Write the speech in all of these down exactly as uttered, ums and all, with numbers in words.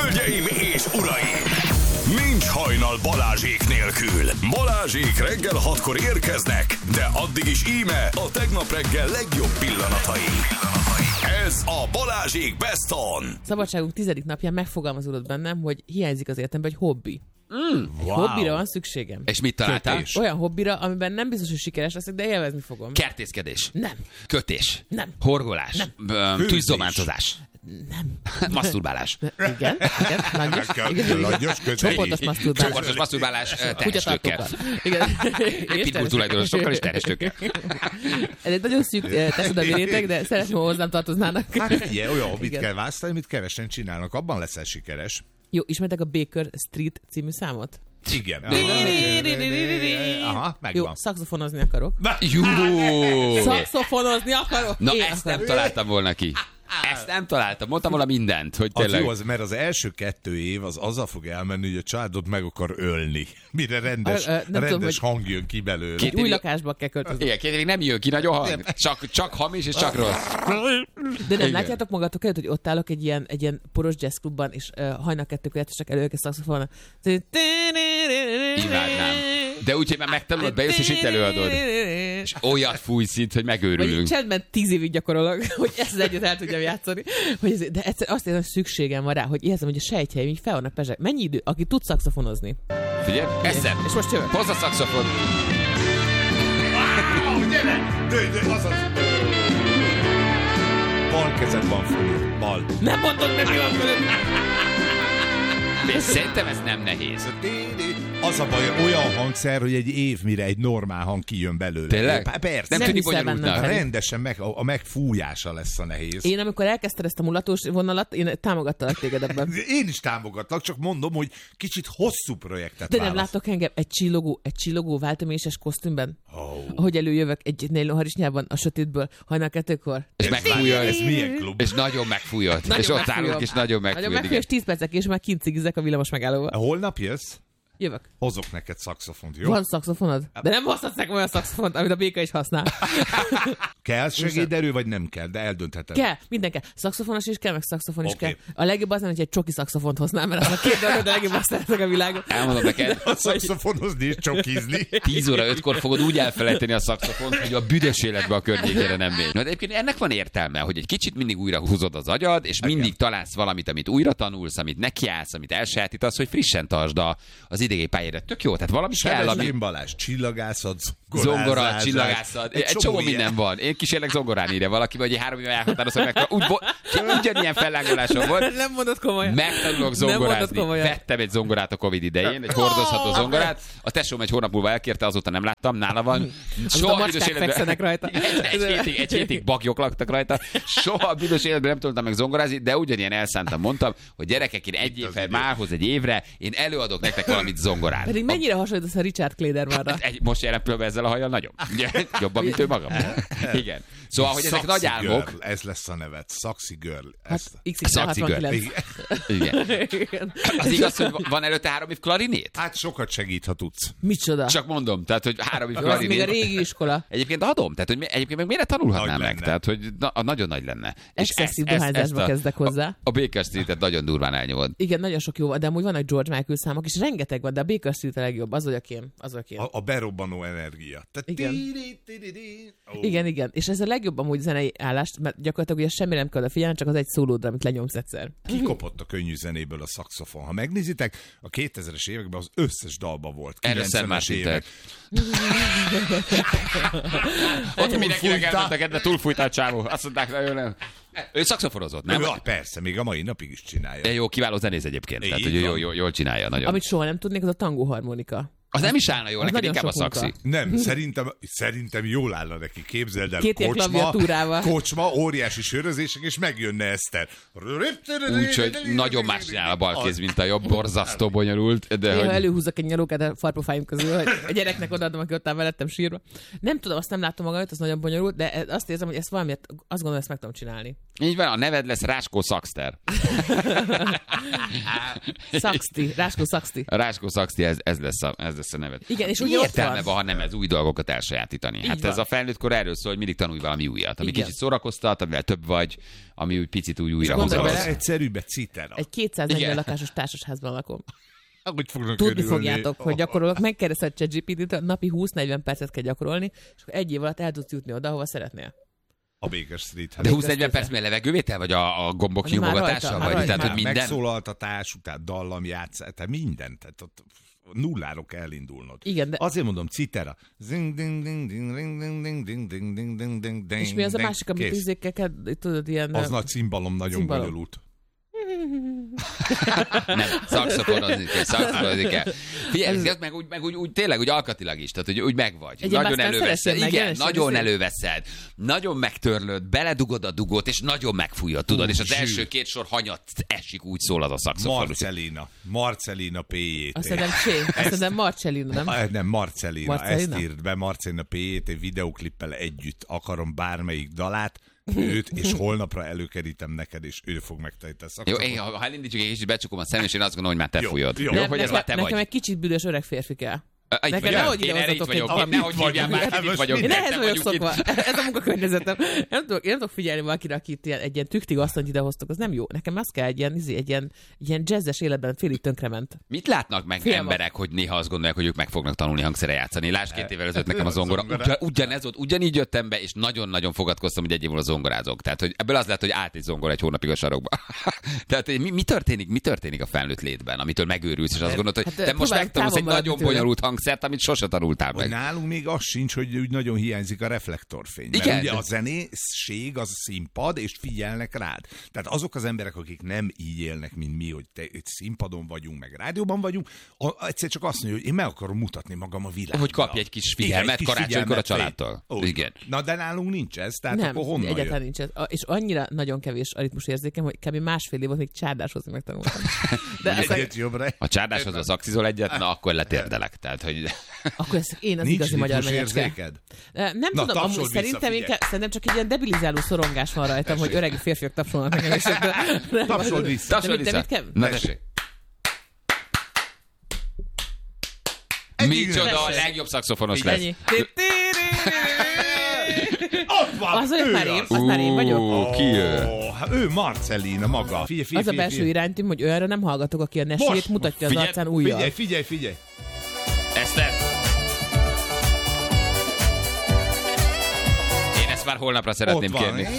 Hölgyeim és uraim! Nincs hajnal Balázsék nélkül. Balázsék reggel hatkor érkeznek, de addig is íme a tegnap reggel legjobb pillanatai. Ez a Balázsék Best On. Szabadságunk tizedik napján megfogalmazódott bennem, hogy hiányzik az életemben egy hobbi. Mm, egy wow. Hobbira van szükségem. És mit találtál? Kötés. Olyan hobbira, amiben nem biztos, hogy sikeres leszek, de élvezni fogom. Kertészkedés. Nem. Kötés. Nem. Horgolás. Nem. Tűzdománcozás. Nem. Masturbálás. Igen, igen, langyos. Igen, langyos, csoportos masturbálás. Csoportos masturbálás, terhes tőkkel. Igen. Pitbull tulajdonosokkal és terhes tőkkel. Ez egy nagyon szűk társadalmi réteg, de szeretném, ha hozzám tartoznának. Hát ilyen, olyan hobbit kell választani, amit kevesen csinálnak, abban leszel sikeres. Jó, ismertek a Baker Street című számot? Igen. Aha, megvan. Jó, szaxofonozni akarok. Jó! Szaxofonozni akarok? Na, ezt nem találtam volna ki. Ezt nem találtam. Mondtam volna mindent, hogy tényleg... Az jó, az, mert az első kettő év az azzal fog elmenni, hogy a családod meg akar ölni. Mire rendes, a, a, rendes tudom, hang jön ki belőle. Két új lakásba kell költözni. Igen, két évig nem jön ki nagyon hang. Csak, csak hamis és csak rossz. De nem igen. Látjátok magatok előtt, hogy ott állok egy ilyen, egy ilyen poros jazzklubban, és uh, hajnal kettőkor játszak elő a szaxofonnal. Imádnám. De úgyhogy már megtanulod, bejössz, és itt előadod. És olyat fújsz itt, hogy megőrülünk. Vagy csendben tíz évig gyakorolok, hogy ezt egyet el tudjam játszani. Hogy ez, de egyszer azt érzem, hogy szükségem van rá, hogy érzem, hogy a sejtjeim így fel vannak pezsek. Mennyi idő? Aki tud szaxofonozni. Figyelj, eszem. És most jövök. Hozz a szaxofon. Wow, gyere! Dőj, dőj, azaz! Bal kezed van föl. Bal. Nem mondod meg, mi van fölött! És szerintem ez nem nehéz. Az a baj, olyan hangszer, hogy egy év mire egy normál hang kijön belőle. Tényleg? Persze. Nem, nem tűnik bonyolultnak. Rendesen meg, a, a megfújása lesz a nehéz. Én amikor elkezdted ezt a mulatós vonalat, én támogattalak téged ebben. Én is támogatlak, csak mondom, hogy kicsit hosszú projektet De válasz. nem látok engem egy csillogó, egy csillogó váltoméses kosztümben? Oh. Ahogy előjövök egy nélonharisnyában a sötétből, hajnal kettőkor. És megfújod. Ez milyen klub? És nagyon megfújod. Nagyon és ott megfújom. állunk, és nagyon megfújod. Nagyon megfújod, és tíz percek, és már kint cigizek a villamos megállóval. Holnap jössz? Jövök. Hozok neked szaxofont, jó? Van szaxofonod? De nem hozhatsz nekem olyan szaxofont, amit a Béka is használ. Kell segéderő, vagy nem kell, de eldöntheted. Kell, minden kell. Szaxofonos is kell, meg szaxofon is Okay. kell. A legjobb az nem, hogy egy csoki szaxofont hoznám, mert az a két dolog, de a legjobb azt szeretek a világon. Elmondom neked. A szaxofonozni és csokizni. tíz óra ötkor fogod úgy elfelejteni a szaxofont, hogy a büdös életbe a környékére nem megy. Na, de egyébként ennek van értelme, hogy egy kicsit mindig újra húzod az agyad, és mindig igen. találsz valamit, amit újra tanulsz, amit nekiállsz, amit elsajátítasz, hogy frissen tartsd a, az idegi pályára. Tök jó, tehát valami kell, ami... Balázs, csillagászat, zongora, csillagászat, egy, egy csomó minden van. Én kísérlek zongorán ide valaki, vagy egy három éve elhatározom meg. Úgy, ugyanilyen fellángolásom volt. Nem mondod komolyan. Megtanulok zongorázni. Vettem egy zongorát a Covid idején, egy hordozható zongorát. A tesóm egy hónap múlva elkérte, azóta nem láttam, nála van. Soha büdös életben rajta. Egy, egy, hétig, egy hétig bagyok laktak rajta. Soha büdös életben nem tudtam meg zongorázni, de ugyanilyen elszántam, mondtam, hogy gyerekek, én egy évre, márhoz egy évre, én előadok nektek valamit zongorán. Pedig mennyire hasonlítasz a Richard Kledermanra? Egy, most jelen pillanatban ezzel a hajjal nagyon. Jobban, mint ő magam. Igen. Szóval, hogy ezek nagy álmok. Girl, ez lesz a nevet. Sexy Girl. Hát, Sexy Girl. Igen. Igen. Az igaz, hogy van előtte három év klarinét? Hát sokat segít, ha tudsz. Micsoda? Csak mondom, tehát, hogy három év Az klarinét. még a régi iskola. Egyébként adom, tehát, hogy egyébként meg miért tanulhatnám meg? Tehát, hogy na, nagyon nagy lenne. Excesszív dohányzásba kezdek hozzá. A, a Baker Street-et nagyon durván elnyomod. Igen, nagyon sok jó van, de amúgy vannak George Michael számok, és rengeteg van, de a Baker Street a legjobb, az vagyok én. Az vagyok én. A, a berobbanó energia. Tehát igen. Oh. igen, igen. És ez a legjobb amúgy zenei állást, mert gyakorlatilag ugye semmi nem kell odafigyelni, csak az egy szólódra, amit lenyomsz egyszer. Kikopott a könnyű zenéből a szaxofon. Ha megnézitek, a kétezres években az összes dalba volt. kilencvenes évek. Ott mindenkinek elmentek, de túlfújtál csávó. Azt mondták, nagyon nem. Ő szaxofonozott, nem? Ja, persze, még a mai napig is csinálja. De jó, kiváló zenész egyébként. Tehát, hogy jól, jól, jól csinálja nagyon. Amit soha nem tudnék, az a tangó harmonika. Az nem is állna jól, neked inkább a szaxi. Nem, szerintem, szerintem jól állna neki. Képzeld el, két kocsma, kocsma, óriási sörözések, és megjönne Eszter. Úgyhogy nagyon más csinál a bal kéz, mint a jobb, borzasztó bonyolult. De én, hogy... ha előhúzok egy nyalókát a farpofáim közül, hogy a gyereknek odaadom, aki ott áll velettem sírva. Nem tudom, azt nem látom magam, az nagyon bonyolult, de azt érzem, hogy ezt valamiért, azt gondolom, ezt meg tudom csinálni. Így van, a neved lesz Ráskó Szaxter. Szaxti, Ráskó Szaxti. Ráskó Szaxti, ez, ez lesz a, ez lesz lesz a neved. Igen, és mi ugye értelme van. van, ha nem ez új dolgokat elsajátítani? Így Hát van. ez a felnőttkor erről szól, hogy mindig tanulj valami újat, ami Igen. kicsit szórakoztat, amivel több vagy, ami úgy picit úgy újra gondolj hozza. bele, Az egyszerűbb egy citera. Egy kétszáznegyven Igen. lakásos társasházban lakom. Ahogy fognak Tudni örülni. fogjátok, hogy gyakorolok. Megkérdezted ChatGPT-t, napi húsz-negyven percet kell gyakorolni, és akkor egy év alatt el tudsz jutni oda, ahova szeretnél. A Baker Street. De húsz-negyven perc mi a levegővétel, vagy a, a gombok Az már nyomogatása? rajta, Vagy rajta. tehát, hogy Már minden? megszólaltatás, után dallam játszás, tehát mindent. Tehát ott nulláról kell elindulnod. Igen, de... Azért mondom, citera. Zing, ding, ding, ding, ding, ding, ding, ding, ding, ding, ding, ding, ding, És mi az a ding. másik, amit Kész. izékkel kell, tudod, ilyen... Az nagy cimbalom nagyon Cimbalom. bonyolult. Nem, szaxofonozni kell, szaxofonozni kell. Figyelj, ez meg, úgy, meg úgy, úgy, tényleg úgy alkatilag is, tehát hogy úgy megvagy. Egyen Nagyon aztán előveszed. szeressél meg, Igen, jelensen nagyon ezért. előveszed. Nagyon megtörlöd, beledugod a dugót, és nagyon megfújod, tudod, Ú, és az zsű. első két sor hanyat esik, úgy szól az a szaxofon. Marcelina. Marcelina pé jé té. Azt hiszem, Csé, azt hiszem Marcellino, nem? Ah, Nem, Marcelina. Marcelina? Ezt írt be, Marcelina pé jé té videoklippel együtt. Akarom bármelyik dalát, őt, és holnapra előkerítem neked, és ő fog megtenni a Jó, szakszofon. én, ha elindítjuk egy kicsit, becsukom a szemem, és én azt gondolom, hogy már te Jó, fújod. jó. Jó, Nem, hogy ez nekem, már te nekem vagy. egy kicsit büdös öreg férfi kell. Itt Nekem vagyok. nehogy Én ide erre itt hozzatok egy vagyok. Én nehogy valamit. hívjál már, itt Most vagyok. Én nem ehhez vagyok vagyunk itt. szokva. Ez a munkakörnyezetem. Én nem tudok, én nem tudok figyelni valakire, akit ilyen, egy ilyen tüktig asszonyt idehoztok, az nem jó. Nekem az kell egy ilyen, izé, egy ilyen, ilyen jazzes életben félig tönkrement. Mit látnak meg Félve. emberek, hogy néha azt gondolják, hogy ők meg fognak tanulni hangszere játszani? Lásd, két évvel ezelőtt nekem a zongora. Zongora. Ugyan, ugyanez volt, ugyanígy jöttem be, és nagyon-nagyon fogadkoztam, hogy egy év múlva zongorázok. Tehát, hogy ebből az lett, hogy állt egy zongora egy hónapig a sarokba. Tehát mi, mi, történik, mi történik a felnőtt létben, amitől megőrülsz, és azt gondolod, hogy Hát, te most próbálj megtanulsz egy távol maradni nagyon tőle. bonyolult hangszert, amit sose tanultál Hogy meg. nálunk még az sincs, hogy úgy nagyon hiányzik a reflektorfény. Mert Igen. ugye a zenészség az a színpad, és figyelnek rád. Tehát azok az emberek, akik nem így élnek, mint mi, hogy te, egy színpadon vagyunk, meg rádióban vagyunk, a, egyszer csak azt mondja, hogy én meg akarom mutatni magam a világban. Hogy kapj egy kis Igen, figyelmet egy kis karácsonykor a figyelmet, családtól. Ó, Igen. Na, de nálunk nincs ez, tehát Nem, akkor honnan egyáltalán jön? nincs ez. A- És annyira nagyon kevés a ritmus érzékem, hogy kb. Másfél év volt, még csárdáshozni megtanultam. De ezt, Egyet jobbra. A csárdáshoz az axizol egyet, na akkor letérdelek. Tehát, hogy akkor ez én az Nincs igazi magyar ritmus menyecske. érzéked? Nem Na, tudom, tapsold amúgy vissza, szerintem, figyelj. inkább, szerintem csak egy ilyen debilizáló szorongás van rajtam, hogy öregi férfiak tapsolnak nekem. És de, de, Tapsold vissza. tapsolj mit- de vissza. mit kell? Na tessék. Micsoda a Tessék. legjobb szaxofonos lesz. Ennyi. Ott van! Az olyan ő már én, az. az már én vagyok. Ú, ki jön? Ó, hát ő Marcelina maga. Figyelj, figyelj, Az a figyelj, belső figyelj. iránytűm, hogy olyanra nem hallgatok, aki a nesét Most, mutatja az figyelj, arcán újjal. Figyelj, figyelj, figyelj. Eszter! Én ezt már holnapra szeretném Ott van. kérni.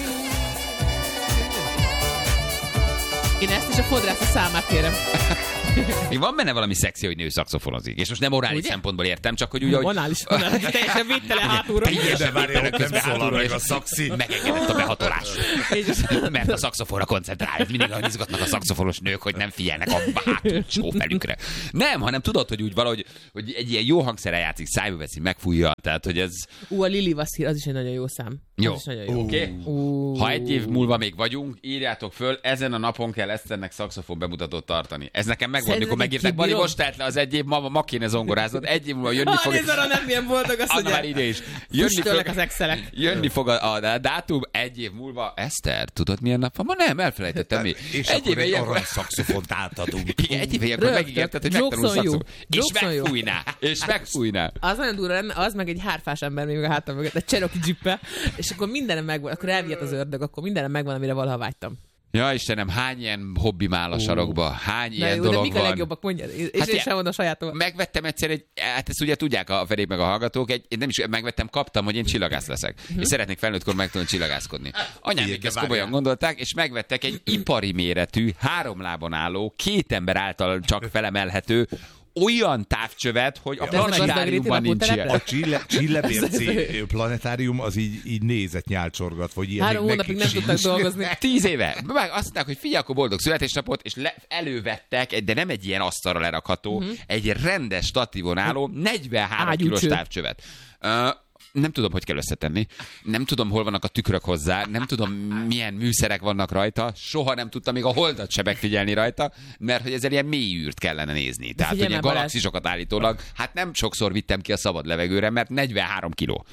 Én ezt is a fodrász a számát kérem. Még van benne valami szexi, hogy nő szaxofonozik. És most nem orális Ugye? szempontból értem, csak hogy ugye, hogy Onális, onális, teljesen védtelen hátulról. Igen, de várjál, ott nem közben szólal hátulról, meg és a szaxi. megengedett a behatolás. És- Mert a szaxofonra koncentrál. Mindig olyan izgatnak a szaxofonos nők, hogy nem figyelnek a hátsó felükre. Nem, hanem tudod, hogy úgy valahogy hogy egy ilyen jó hangszerrel játszik, szájba veszi, megfújja. Tehát, hogy ez Ú, a Lili Vasszír, az is egy nagyon jó szám. jó. Az is nagyon jó. Oké? Okay? Ú. Ha egy év múlva még vagyunk, írjátok föl, ezen a napon kell Eszternek szaxofon bemutatót tartani. Ez nekem megvolt, Szerinted mikor én megírták, Bali, kibírom? most telt le az egy év, ma, ma kéne zongoráznod, egy év múlva jönni Ha, fog. nézd arra, nem milyen boldog, azt Anna már mondja. ide is. Jönni Füstölnek fog, az excelek. jönni fog a, a dátum egy év múlva. Eszter, tudod milyen nap van? Ma nem, elfelejtettem mi. És Egy akkor éve egy ilyenkor... arany szaxofont átadunk. Igen, egy éve ilyenkor Rögtön. megígérted, hogy Jokes megtanulsz on you. szaxofon. És Jokes on you. megfújná. És megfújná. Az nagyon durva lenne, az meg egy hárfás ember még a hátam mögött, egy Cherokee Jeep-el, és akkor mindenem megvan, akkor elvihet az ördög, akkor mindenem megvan, amire valaha vágytam. Ja, Istenem, hány ilyen hobbim áll a sarokba? Hány Na ilyen jó, de dolog mik a van? legjobbak, mondja, és Hát én ilyen- sem mondom a sajátomat. Megvettem egyszer egy, hát ezt ugye tudják a Ferék meg a hallgatók, egy, én nem is megvettem, kaptam, hogy én csillagász leszek. Mhm. És szeretnék felnőttkor megtanulni csillagászkodni. Anyám Figyelj, még de ezt várjál. komolyan gondolták, és megvettek egy ipari méretű, három lábon álló, két ember által csak felemelhető, olyan távcsövet, hogy a De ez a planetáriumban Gazdagréti nincs ilyen. lakótelepre? A Csille, Csillebérci planetárium az így, így nézett nyálcsorgat, vagy ilyen Három még hónapig nekik nem tudtak sincs. dolgozni. Tíz éve. Meg azt mondták, hogy figyelj, akkor boldog születésnapot, és le, elővettek, egy- de nem egy ilyen asztalra lerakható, uh-huh. egy rendes statívon álló negyvenhárom Ágyúcső. kilós távcsövet. Uh, nem tudom, hogy kell összetenni. Nem tudom, hol vannak a tükrök hozzá. Nem tudom, milyen műszerek vannak rajta. Soha nem tudtam még a holdat se megfigyelni rajta, mert hogy ezzel ilyen mély űrt kellene nézni. Tehát, figyelj hogy ilyen már, Balázs. galaxisokat állítólag, hát nem sokszor vittem ki a szabad levegőre, mert negyvenhárom kiló.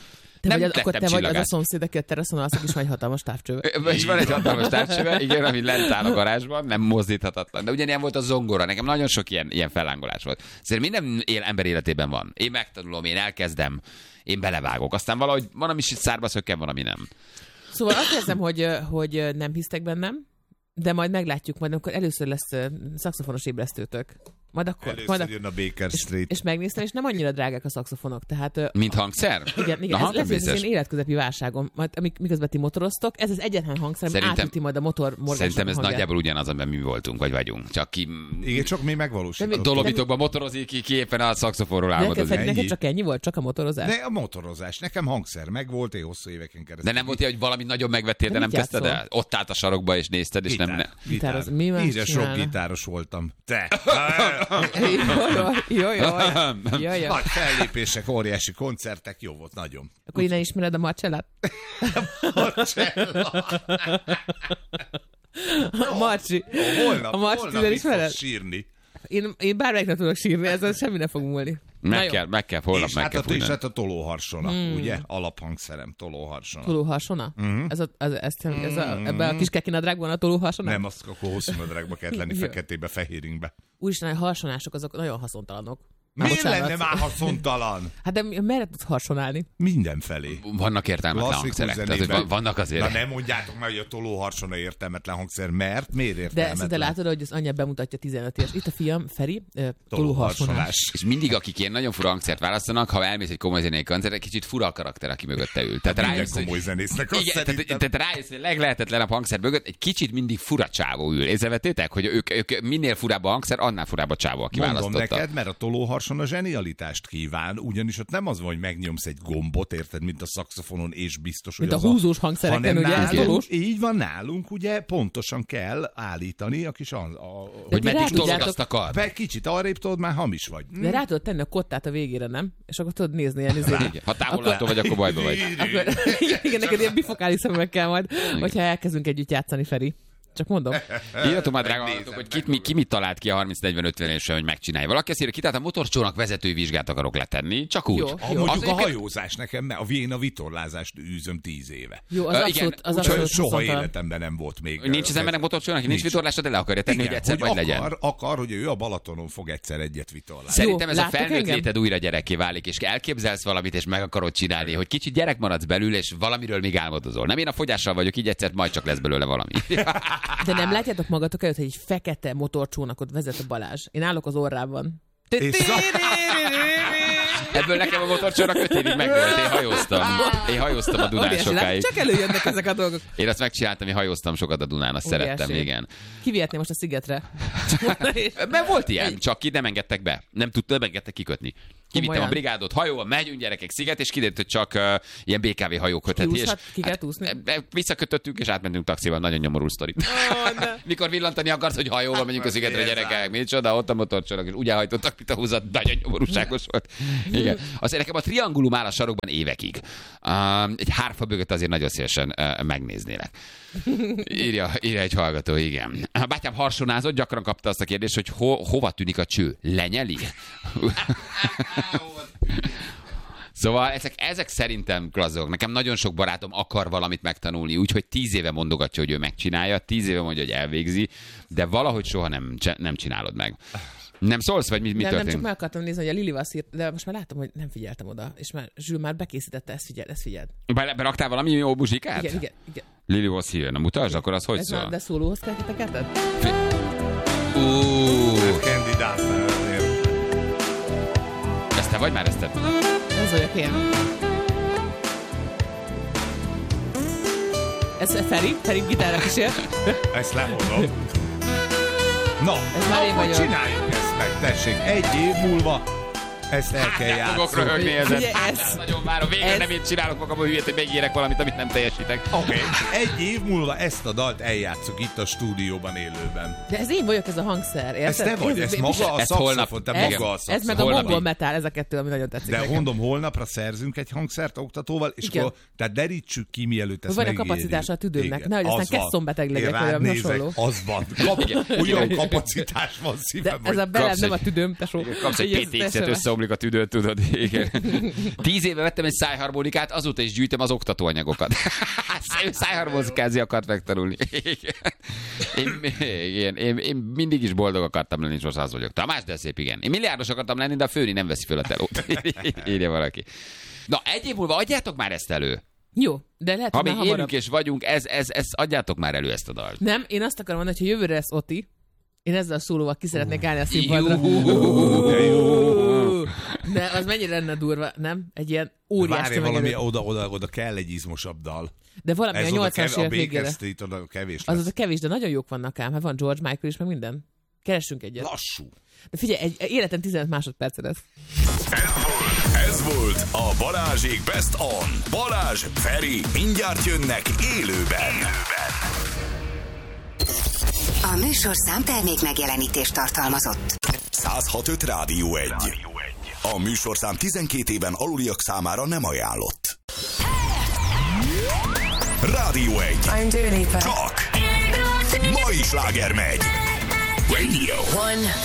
Te Nem vagy, az, akkor lettem te vagy az a csillagász. szomszéd, aki a teraszon alszik, és van egy hatalmas távcsővel. És van egy hatalmas távcsöve, igen, ami lent áll a garázsban, nem mozdíthatatlan. De ugyanilyen volt a zongora, nekem nagyon sok ilyen, ilyen fellángolás volt. Szerintem minden él, ember életében van. Én megtanulom, én elkezdem, én belevágok. Aztán valahogy van, ami szárba szökken, van, ami nem. Szóval azt érzem, hogy, hogy nem hisztek bennem, de majd meglátjuk, majd amikor először lesz ö, szaxofonos ébresztőtök. Majd akkor. Először Majd ak- jön a Baker és, Street. és megnéztem, és nem annyira drágák a szaxofonok. Tehát, ö, Mint hangszer? igen, igen Aha, ez lesz az biztos. én életközepi válságom. Majd amik, miközben ti motoroztok, ez az egyetlen hangszer, ami Szerintem- átüti majd a motor morgásnak Szerintem ez a hangját. nagyjából ugyanaz, amiben mi voltunk, vagy vagyunk. Csak ki Igen, csak mi megvalósítottuk. dologitokban motorozik, ki, ki éppen a szaxofonról Neked, álmodozik. Feri, neked ennyi. csak ennyi volt? Csak a motorozás? Ne, a motorozás. Nekem hangszer megvolt, én hosszú éveken keresztül. De nem volt ilyen, hogy valami nagyon megvettél, de De nem mit kezdted el? játszol? Ott állt a sarokba, és nézted, és nem... ne... Gitároz. Mi más Ígyes rock csinálna? gitáros voltam. Te! Jó, jó, jó, jó, jó, jó. Nagy fellépések, óriási koncertek, jó volt, nagyon. Akkor innen ismered a Marcellát? A Marcsi. Holnap, A Marcsi, holnap tüzet itt fogsz ismered? sírni. Én, én bármelyiknek tudok sírni, ezzel semmi ne fog múlni. Na Meg jó. kell, meg kell, holnap És meg hát, kell a, és fújni. hát a tolóharsona, Hmm. ugye? Alaphangszerem, tolóharsona. Tolóharsona? Mhm. Ez a, ez, ez, ez a, ebben a kis kekinadrágban a tolóharsona? Nem, azt akkor hosszú nadrágba kell lenni, Jó. feketébe, fehéringbe. Úristen, a harsonások azok nagyon haszontalanok. Á, Miért bocsánat. lenne már haszontalan? Hát de merre tudsz harsonálni? Mindenfelé. Vannak értelmetlen Klasszikus hangszerek. Tehát, hogy zenében. van- vannak Na azért... nem mondjátok meg, hogy a tolóharsona értelmetlen hangszer, mert miért De értelmetlen? szinte látod, hogy az anyja bemutatja tizenöt éves. Itt a fiam, Feri, ö, tolóharsonás. Tolóharsonás. És mindig, akik ilyen nagyon fura hangszert választanak, ha elmész egy komoly zenei koncertre, kicsit fura a karakter, aki mögötte ül. Tehát Minden rájössz, hogy... komoly zenésznek azt Igen, tehát, szerintem. tehát rájössz, hogy a leglehetetlenebb hangszer mögött egy kicsit mindig fura csávó ül. Észrevettétek, hogy ők, ők minél furább a hangszer, annál furább a csávó, aki Mondom választotta. neked, mert a tolóharson a zsenialitást kíván, ugyanis ott nem az van, hogy megnyomsz egy gombot, érted, mint a szaxofonon, és biztos, hogy Mint a az húzós hangszereken, hanem ugye? nálunk, Tolós. így van nálunk, ugye pontosan kell állítani a kis... A, a, Hogy ti meddig rá tolod tudjátok- azt a kard. be kicsit arrébb tudod, már hamis vagy. De rá tudod tenni a kottát a végére, nem? És akkor tudod nézni ilyen izé. Igen. Ha távolattól vagy, akkor bajba vagy. Akkor, igen, neked ilyen bifokális szemekkel majd, hogyha elkezdünk együtt játszani, Feri. Csak mondom. Írjatok már, drága Megnézem, hallgatók, hogy kit, mi, ki mit talált ki a harminc negyven ötven évesen, hogy megcsinálja. Valaki azt írja, ki, tehát a motorcsónak vezetői vizsgát akarok letenni, csak úgy. Jó. A, Jó. mondjuk Az a egyébként- hajózás nekem, mert a én a vitorlázást űzöm tíz éve. Jó, az Ö, abszolút, igen, az Úgyhogy abszolút soha haszontalan. életemben nem volt még. Nincs az embernek motorcsónak, nincs, nincs Nincs. vitorlása, de le akarja tenni, Igen, hogy egyszer hogy majd legyen. akar, akar, hogy ő a Balatonon fog egyszer egyet vitorlázni. Szerintem ez a láttok felnőtt engem? léted újra gyerekké válik, és elképzelsz valamit, és meg akarod csinálni, hogy kicsit gyerek maradsz belül, és valamiről még álmodozol. Nem én a fogyással vagyok, így egyszer majd csak lesz belőle valami. De nem látjátok magatok előtt, hogy egy fekete motorcsónakot vezet a Balázs. Én állok az orrában. És Ebből nekem a motorcsónak öt évig megvolt, én hajóztam. Én hajóztam a Dunán Óriási, sokáig. csak előjönnek ezek a dolgok. Én azt megcsináltam, én hajóztam sokat a Dunán, azt Óriási. szerettem, igen. Kivihetném most a szigetre. Mert volt ilyen, csak ki nem engedtek be. Nem tudta, nem engedtek kikötni. Kivittem Komolyan? a brigádot hajóval, megyünk gyerekek sziget, és kiderült, hogy csak uh, ilyen bé ká vé hajó kötheti. És Kiúszhat, ki kell úszni? e- e- visszakötöttünk, és átmentünk taxival. Nagyon nyomorú sztori. Mikor villantani akarsz, hogy hajóval megyünk a szigetre, gyerekek, micsoda, ott a motorcsónak, és úgy elhajtottak, mint a húzat, nagyon nyomorúságos volt. Igen. Aztán nekem a triangulum áll a sarokban évekig. Um, egy hárfa bögöt azért nagyon szívesen uh, megnéznélek. Írja, írja egy hallgató, igen. A bátyám harsonázott, gyakran kapta azt a kérdést, hogy ho, hova tűnik a cső? Lenyeli? Szóval ezek, ezek szerintem klasszok. Nekem nagyon sok barátom akar valamit megtanulni, úgyhogy tíz éve mondogatja, hogy ő megcsinálja, tíz éve mondja, hogy elvégzi, de valahogy soha nem, nem csinálod meg. Nem szólsz, vagy mi, mi nem, nem, történik? csak meg akartam nézni, hogy a Lili Vasszírt, de most már látom, hogy nem figyeltem oda, és már Zsül már bekészítette, ezt figyeld, ezt figyeld. Be, beraktál valami jó buzsikát? Igen, igen, igen. Lili was here. Na mutasd, akkor az hogy Ez szól? már, de szólóhoz kell teketed? Ú, Kandidát azért. ezt te vagy már, ezt te? Ez vagyok én. Ez Feri, Feri gitárra kísér. Ezt lemondom. Na, Ez már én akkor vagyok. csináljuk ezt meg, tessék. Egy év múlva ezt el kell Fogok játszani. röhögni ezen. Ugye ez- Hát, nagyon várom. Végre ez- nem én csinálok magamból hülyét, hogy megírek valamit, amit nem teljesítek. Oké, okay. Egy év múlva ezt a dalt eljátszuk itt a stúdióban élőben. De ez én vagyok, ez a hangszer, érted? Ez te vagy, ez maga a Ez holnap- szaxofon, te ez, maga a ez szaxofon. meg a Holnap mongol így. metal, ez a kettő, ami nagyon tetszik De nekem. mondom, holnapra szerzünk egy hangszert oktatóval, és Igen. akkor tehát derítsük ki, mielőtt ezt Van a megírjuk. kapacitása a tüdőmnek. Igen, Nehogy aztán az van. kesszombeteg legyek, Én vagy rád valami nézek, hasonló. az van. Kap, olyan kapacitás van De szívem, ez a hogy belem kapsz nem a egy- tüdőm, tesó. Kapsz egy Így ez pé té iksz-et teljesen- összeomlik összeomlik a tüdőt, tudod. Igen. Tíz éve vettem egy szájharmonikát, azóta is gyűjtöm az oktatóanyagokat. Szájharmonikázni akart megtanulni. Én, én, én, én mindig is boldog akartam lenni, és most az vagyok. Tamás, de szép, igen. Én milliárdos akartam lenni, de a főni nem veszi föl a telót. Írja valaki. Na, egy év múlva adjátok már ezt elő. Jó, de lehet, ha hogy még már élünk hamarabb. és vagyunk, ez, ez, ez, adjátok már elő ezt a dalt. Nem, én azt akarom mondani, hogy ha jövőre lesz Oti, én ezzel a szólóval ki szeretnék állni a színpadra. De az mennyire lenne durva, nem? Egy ilyen óriás Várj, valami tömegedő. oda, oda, oda kell egy izmosabb dal. De valami Ez a oda nyolcvanas kev- a évek végére. Baker Street oda kevés Az lesz. az a kevés, de nagyon jók vannak ám. Hát van George Michael is, meg minden. Keressünk egyet. Lassú. De figyelj, egy, egy életen tizenöt másodperce lesz. Ez volt a Balázsék Best On. Balázs, Feri, mindjárt jönnek élőben. A műsorszám termék megjelenítést tartalmazott. száz hat öt Rádió egy. A műsorszám tizenkét éven aluliak számára nem ajánlott. Rádió egy. I'm Dua Lipa. Csak mai sláger megy. Radio. One.